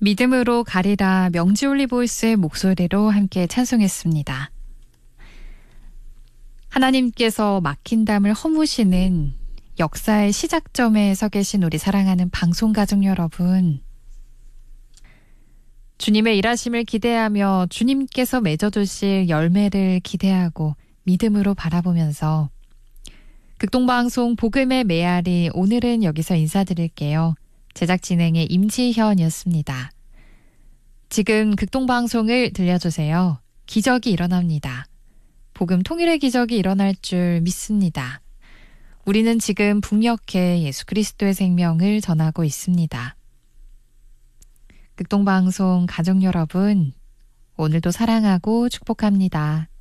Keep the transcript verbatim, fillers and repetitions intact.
믿음으로 가리라 명지올리보이스의 목소리로 함께 찬송했습니다. 하나님께서 막힌 담을 허무시는 역사의 시작점에 서 계신 우리 사랑하는 방송가족 여러분, 주님의 일하심을 기대하며 주님께서 맺어주실 열매를 기대하고 믿음으로 바라보면서 극동방송 복음의 메아리, 오늘은 여기서 인사드릴게요. 제작 진행의 임지현이었습니다. 지금 극동방송을 들려주세요. 기적이 일어납니다. 복음 통일의 기적이 일어날 줄 믿습니다. 우리는 지금 북녘에 예수 그리스도의 생명을 전하고 있습니다. 극동방송 가족 여러분, 오늘도 사랑하고 축복합니다.